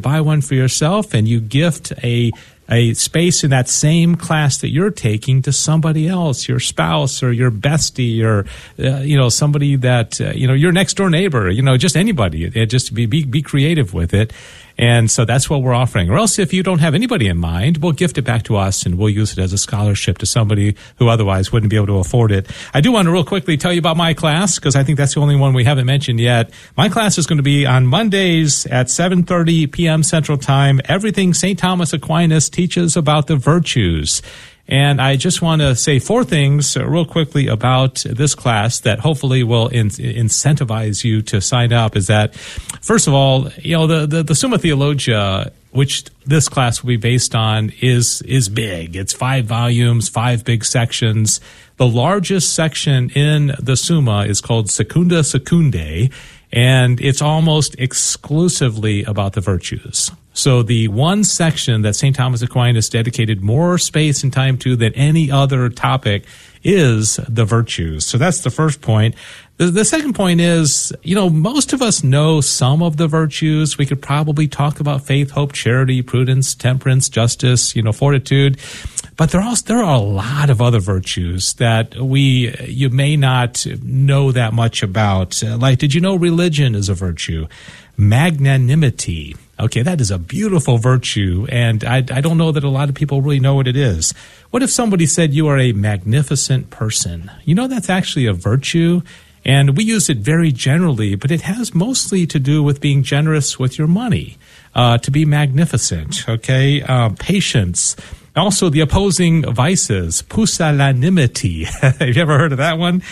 buy one for yourself, and you gift a space in that same class that you're taking to somebody else, your spouse or your bestie or, somebody that, your next door neighbor, just anybody. Just be creative with it. And so that's what we're offering. Or else if you don't have anybody in mind, we'll gift it back to us and we'll use it as a scholarship to somebody who otherwise wouldn't be able to afford it. I do want to real quickly tell you about my class because I think that's the only one we haven't mentioned yet. My class is going to be on Mondays at 7:30 p.m. Central Time. Everything St. Thomas Aquinas teaches about the virtues. And I just want to say 4 things real quickly about this class that hopefully will incentivize you to sign up. Is that, first of all, the Summa Theologia, which this class will be based on, is big. It's 5 volumes, 5 big sections. The largest section in the Summa is called Secunda Secundae, and it's almost exclusively about the virtues. So the one section that St. Thomas Aquinas dedicated more space and time to than any other topic is the virtues. So that's the first point. The second point is, most of us know some of the virtues. We could probably talk about faith, hope, charity, prudence, temperance, justice, fortitude. But there are a lot of other virtues that you may not know that much about. Like, did you know religion is a virtue? Magnanimity. Okay, that is a beautiful virtue, and I don't know that a lot of people really know what it is. What if somebody said you are a magnificent person? That's actually a virtue, and we use it very generally, but it has mostly to do with being generous with your money, to be magnificent, okay? Patience. Also, the opposing vices, pusillanimity. Have you ever heard of that one?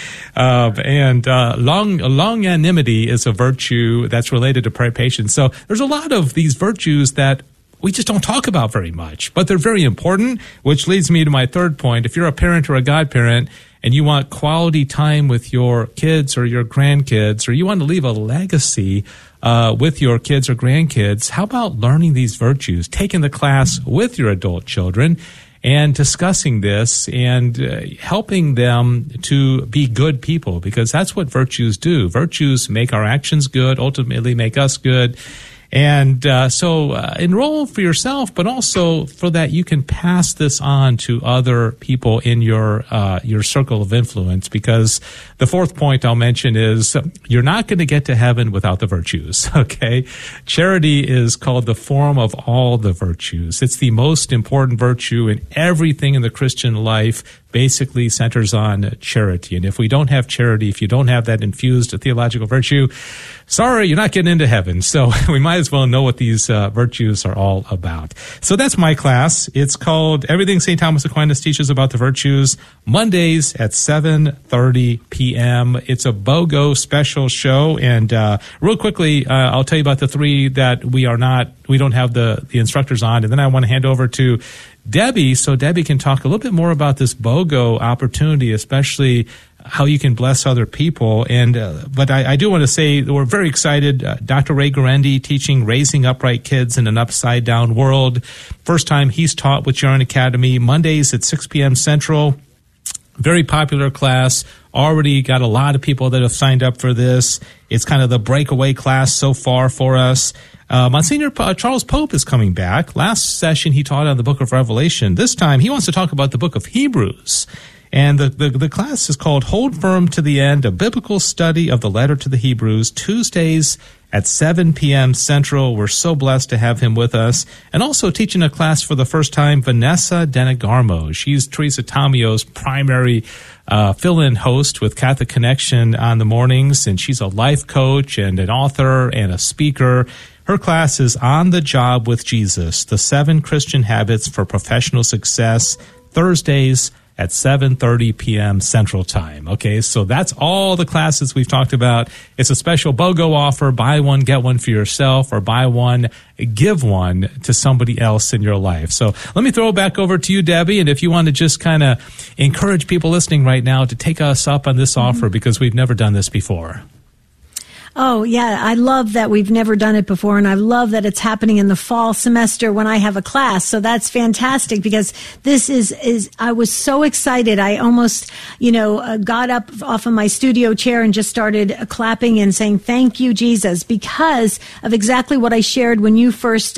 Longanimity is a virtue that's related to patience. So there's a lot of these virtues that we just don't talk about very much, but they're very important, which leads me to my third point. If you're a parent or a godparent and you want quality time with your kids or your grandkids, or you want to leave a legacy with your kids or grandkids, how about learning these virtues, taking the class with your adult children and discussing this and helping them to be good people, because that's what virtues do. Virtues make our actions good, ultimately make us good. And so enroll for yourself, but also for that you can pass this on to other people in your circle of influence, because the fourth point I'll mention is you're not going to get to heaven without the virtues, okay? Charity is called the form of all the virtues. It's the most important virtue, and everything in the Christian life basically centers on charity. And if we don't have charity, if you don't have that infused theological virtue, sorry, you're not getting into heaven. So we might as well know what these virtues are all about. So that's my class. It's called Everything St. Thomas Aquinas Teaches About the Virtues, Mondays at 7:30 p.m. It's a BOGO special show. And real quickly, I'll tell you about the 3 that we don't have the instructors on. And then I want to hand over to Debbie, so Debbie can talk a little bit more about this BOGO opportunity, especially how you can bless other people. And but I do want to say that we're very excited. Dr. Ray Guarendi teaching Raising Upright Kids in an Upside Down World. First time he's taught with Jaron Academy, Mondays at 6 p.m. Central. Very popular class. Already got a lot of people that have signed up for this. It's kind of the breakaway class so far for us. Monsignor Charles Pope is coming back. Last session he taught on the book of Revelation. This time he wants to talk about the book of Hebrews. And the class is called Hold Firm to the End, a biblical study of the letter to the Hebrews, Tuesdays at 7 p.m. Central. We're so blessed to have him with us. And also teaching a class for the first time, Vanessa Denegarmo. She's Teresa Tomio's primary fill-in host with Catholic Connection on the mornings, and she's a life coach and an author and a speaker. Her class is On the Job with Jesus, the 7 Christian Habits for Professional Success, Thursdays at 7:30 p.m. Central Time. Okay, so that's all the classes we've talked about. It's a special BOGO offer. Buy one, get one for yourself, or buy one, give one to somebody else in your life. So let me throw it back over to you, Debbie, and if you want to just kind of encourage people listening right now to take us up on this offer, because we've never done this before. Oh, yeah. I love that we've never done it before, and I love that it's happening in the fall semester when I have a class. So that's fantastic, because this is I was so excited. I almost, got up off of my studio chair and just started clapping and saying, thank you, Jesus, because of exactly what I shared when you first